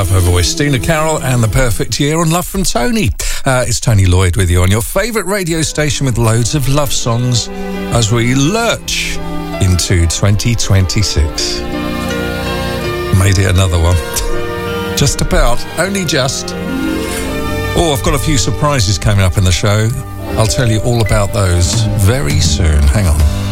love her voice. Tina Carroll and The Perfect Year on Love from Tony. It's Tony Lloyd with you on your favourite radio station with loads of love songs as we lurch into 2026. Made it another one. Just about. Only just. Oh, I've got a few surprises coming up in the show. I'll tell you all about those very soon. Hang on.